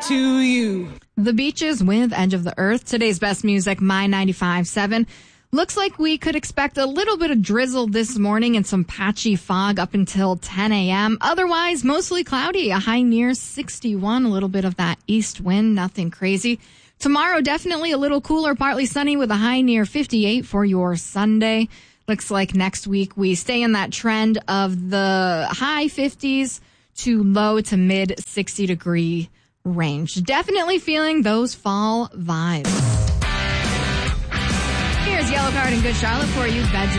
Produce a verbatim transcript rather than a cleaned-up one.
to you. The Beaches with Edge of the Earth. Today's best music, My ninety-five point seven. Looks like we could expect a little bit of drizzle this morning and some patchy fog up until ten a.m. Otherwise, mostly cloudy, a high near sixty-one, a little bit of that east wind, nothing crazy. Tomorrow, definitely a little cooler, partly sunny with a high near fifty-eight for your Sunday. Looks like next week we stay in that trend of the high fifties to low to mid sixty degree range. Definitely feeling those fall vibes. Here's Yellow Card and Good Charlotte for you. Bedroom.